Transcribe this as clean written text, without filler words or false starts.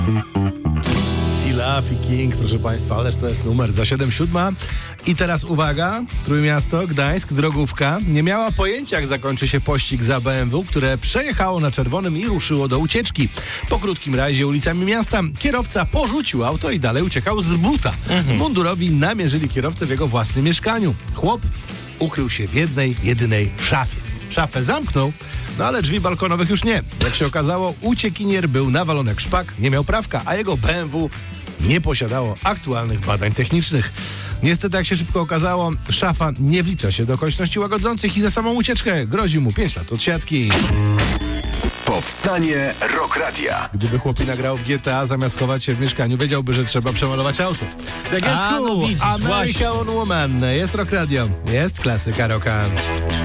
Laffy King, proszę Państwa, ależ to jest numer za 7:07. I teraz uwaga, Trójmiasto, Gdańsk, drogówka nie miała pojęcia, jak zakończy się pościg za BMW, które przejechało na czerwonym i ruszyło do ucieczki. Po krótkim rajdzie ulicami miasta kierowca porzucił auto i dalej uciekał z buta. Mundurowi namierzyli kierowcę w jego własnym mieszkaniu. Chłop ukrył się w jednej, jedynej szafie. Szafę zamknął, no ale drzwi balkonowych już nie. Jak się okazało, uciekinier był nawalony jak szpak, nie miał prawka, a jego BMW nie posiadało aktualnych badań technicznych. Niestety, jak się szybko okazało, szafa nie wlicza się do okoliczności łagodzących i za samą ucieczkę grozi mu 5 lat od siatki. Powstanie Rock Radia. Gdyby chłopina grał w GTA, zamiast chować się w mieszkaniu, wiedziałby, że trzeba przemalować auto. The Guess Who, no widzisz, American właśnie. Woman. Jest Rock Radio, jest klasyka rocka.